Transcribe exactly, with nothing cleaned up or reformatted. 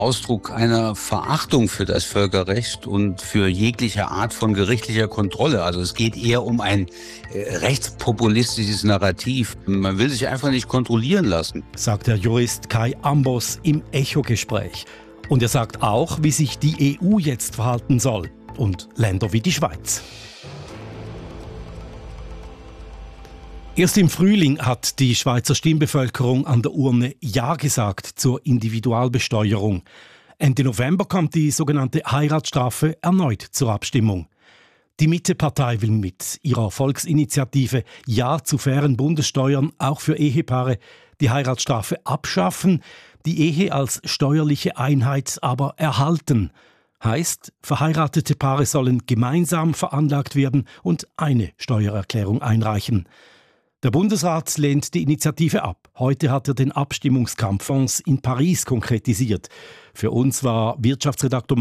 Ausdruck einer Verachtung für das Völkerrecht und für jegliche Art von gerichtlicher Kontrolle. Also es geht eher um ein äh, rechtspopulistisches Narrativ. Man will sich einfach nicht kontrollieren lassen, sagt der Jurist Kai Ambos im Echo-Gespräch. Und er sagt auch, wie sich die E U jetzt verhalten soll und Länder wie die Schweiz. Erst im Frühling hat die Schweizer Stimmbevölkerung an der Urne Ja gesagt zur Individualbesteuerung. Ende November kommt die sogenannte Heiratsstrafe erneut zur Abstimmung. Die Mitte-Partei will mit ihrer Volksinitiative Ja zu fairen Bundessteuern auch für Ehepaare die Heiratsstrafe abschaffen, die Ehe als steuerliche Einheit aber erhalten. Heißt, verheiratete Paare sollen gemeinsam veranlagt werden und eine Steuererklärung einreichen. Der Bundesrat lehnt die Initiative ab. Heute hat er den Abstimmungskampf in Paris konkretisiert. Für uns war Wirtschaftsredaktor